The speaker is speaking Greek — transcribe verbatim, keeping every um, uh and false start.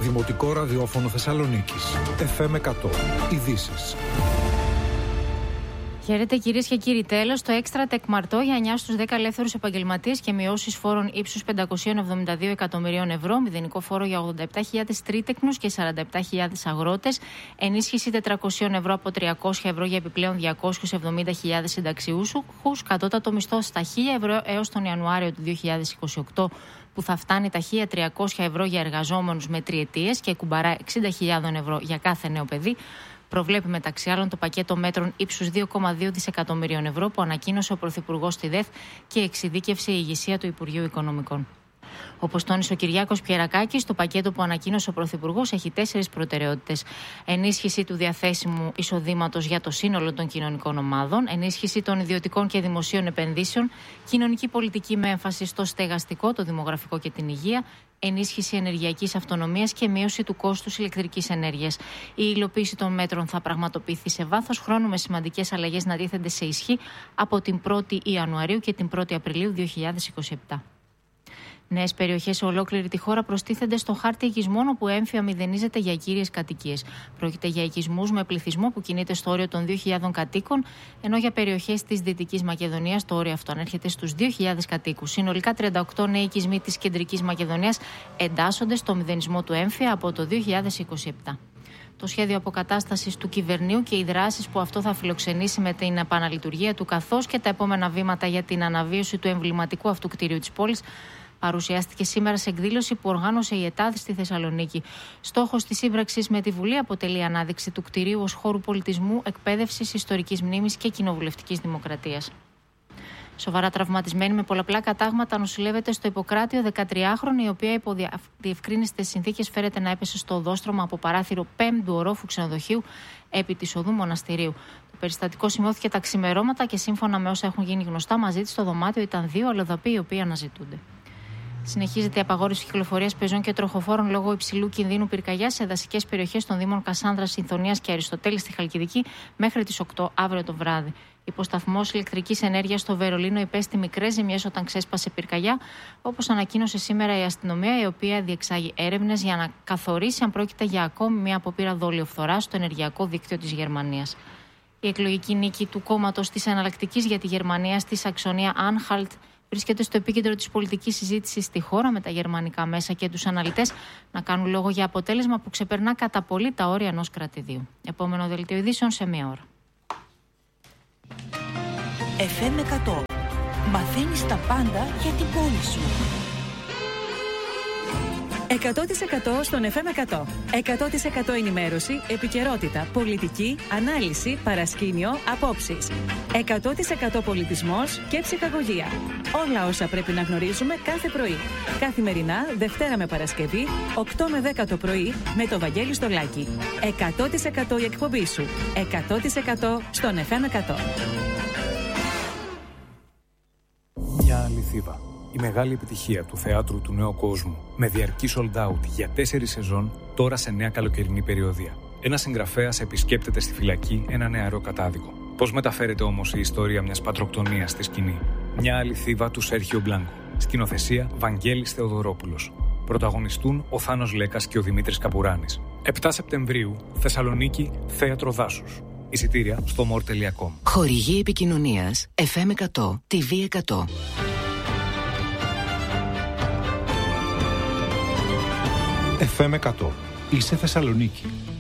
Δημοτικό ραδιόφωνο Θεσσαλονίκης. εφ εμ εκατό. Ειδήσεις. Χαίρετε κυρίες και κύριοι. Τέλος, το έξτρα τεκμαρτό για εννιά στους δέκα ελεύθερους επαγγελματίες και μειώσεις φόρων ύψους πεντακόσια εβδομήντα δύο εκατομμυρίων ευρώ, μηδενικό φόρο για ογδόντα επτά χιλιάδες τρίτεκνους και σαράντα επτά χιλιάδες αγρότες, ενίσχυση τετρακόσια ευρώ από τριακόσια ευρώ για επιπλέον διακόσιες εβδομήντα χιλιάδες συνταξιούχους, κατώτατο μισθό στα χίλια ευρώ έως τον Ιανουάριο του δύο χιλιάδες είκοσι οκτώ, που θα φτάνει τα χίλια τριακόσια ευρώ για εργαζόμενους με τριετίες και κουμπαρά εξήντα χιλιάδες ευρώ για κάθε νέο παιδί. Προβλέπει μεταξύ άλλων το πακέτο μέτρων ύψους δύο κόμμα δύο δισεκατομμυρίων ευρώ που ανακοίνωσε ο Πρωθυπουργός στη ΔΕΘ και εξειδίκευσε η ηγεσία του Υπουργείου Οικονομικών. Όπως τόνισε ο Κυριάκος Πιερακάκης, το πακέτο που ανακοίνωσε ο Πρωθυπουργός έχει τέσσερις προτεραιότητες. Ενίσχυση του διαθέσιμου εισοδήματος για το σύνολο των κοινωνικών ομάδων, ενίσχυση των ιδιωτικών και δημοσίων επενδύσεων, κοινωνική πολιτική με έμφαση στο στεγαστικό, το δημογραφικό και την υγεία, ενίσχυση ενεργειακής αυτονομίας και μείωση του κόστους ηλεκτρικής ενέργειας. Η υλοποίηση των μέτρων θα πραγματοποιηθεί σε βάθος χρόνου με σημαντικές αλλαγές να τίθενται σε ισχύ από την πρώτη Ιανουαρίου και την πρώτη Απριλίου δύο χιλιάδες είκοσι επτά. Νέες περιοχές σε ολόκληρη τη χώρα προστίθενται στο χάρτη οικισμών όπου έμφυα μηδενίζεται για κύριες κατοικίες. Πρόκειται για οικισμούς με πληθυσμό που κινείται στο όριο των δύο χιλιάδες κατοίκων, ενώ για περιοχές της Δυτικής Μακεδονίας το όριο αυτό ανέρχεται στους δύο χιλιάδες κατοίκους. Συνολικά τριάντα οκτώ νέοι οικισμοί της Κεντρικής Μακεδονίας εντάσσονται στο μηδενισμό του έμφυα από το δύο χιλιάδες είκοσι επτά. Το σχέδιο αποκατάστασης του κυβερνείου και οι δράσεις που αυτό θα φιλοξενήσει με την επαναλειτουργία του, καθώς και τα επόμενα βήματα για την αναβίωση του εμβληματικού αυτού κτηρίου της πόλης, παρουσιάστηκε σήμερα σε εκδήλωση που οργάνωσε η ΕΤΑΔ στη Θεσσαλονίκη. Στόχος της σύμπραξης με τη Βουλή αποτελεί ανάδειξη του κτηρίου ως χώρου πολιτισμού, εκπαίδευσης, ιστορικής μνήμης και κοινοβουλευτικής δημοκρατίας. Σοβαρά τραυματισμένη με πολλαπλά κατάγματα νοσηλεύεται στο Ιπποκράτιο δεκατριάχρονη, η οποία υπό διευκρίνηστες συνθήκες φέρεται να έπεσε στο οδόστρωμα από παράθυρο πέμπτου ορόφου ξενοδοχείου επί της οδού Μοναστηρίου. Το περιστατικό σημειώθηκε τα ξημερώματα και σύμφωνα με όσα έχουν γίνει γνωστά, μαζί της στο δωμάτιο ήταν δύο αλλοδαποί οι οποίοι αναζητούνται. Συνεχίζεται η απαγόρευση κυκλοφορίας πεζών και τροχοφόρων λόγω υψηλού κινδύνου πυρκαγιάς σε δασικές περιοχές των Δήμων Κασάνδρας, Συνθονίας και Αριστοτέλη στη Χαλκιδική μέχρι τις οκτώ αύριο το βράδυ. Υποσταθμός ηλεκτρικής ενέργειας στο Βερολίνο υπέστη μικρές ζημιές όταν ξέσπασε πυρκαγιά, όπως ανακοίνωσε σήμερα η αστυνομία, η οποία διεξάγει έρευνες για να καθορίσει αν πρόκειται για ακόμη μια απόπειρα δολιοφθοράς στο ενεργειακό δίκτυο της Γερμανίας. Η εκλογική νίκη του κόμματος της Εναλλακτικής για τη Γερμανία στη Σαξονία Άνχαλτ βρίσκεται στο επίκεντρο της πολιτικής συζήτησης στη χώρα, με τα γερμανικά μέσα και τους αναλυτές να κάνουν λόγο για αποτέλεσμα που ξεπερνά κατά πολύ τα όρια ενός κρατηδίου. Επόμενο δελτίο ειδήσεων σε μία ώρα. εφ εμ εκατό. Μαθαίνεις τα πάντα για την πόλη σου. εκατό τοις εκατό στον εφ εμ εκατό. εκατό τοις εκατό ενημέρωση, επικαιρότητα, πολιτική, ανάλυση, παρασκήνιο, απόψεις. εκατό τοις εκατό πολιτισμός και ψυχαγωγία. Όλα όσα πρέπει να γνωρίζουμε κάθε πρωί. Καθημερινά, Δευτέρα με Παρασκευή, οκτώ με δέκα το πρωί, με το Βαγγέλη Στολάκη. εκατό τοις εκατό η εκπομπή σου. εκατό τοις εκατό στον εφ εμ εκατό. Μια αληθίβα. Η μεγάλη επιτυχία του θεάτρου του νέου κόσμου, με διαρκή sold out για τέσσερις σεζόν, τώρα σε νέα καλοκαιρινή περιοδία. Ένας συγγραφέας επισκέπτεται στη φυλακή ένα νεαρό κατάδικο. Πώς μεταφέρεται όμως η ιστορία μιας πατροκτονίας στη σκηνή? Μια αληθίβα του Σέρχιο Μπλάνκο. Σκηνοθεσία Βαγγέλης Θεοδωρόπουλος. Πρωταγωνιστούν ο Θάνος Λέκας και ο Δημήτρης Καπουράνης. επτά Σεπτεμβρίου, Θεσσαλονίκη, Θέατρο Δάσους. Εισιτήρια στο more τελεία com. Χορηγή επικοινωνίας εφ εμ εκατό, τι βι εκατό. εφ εμ εκατό. Είσαι Θεσσαλονίκη.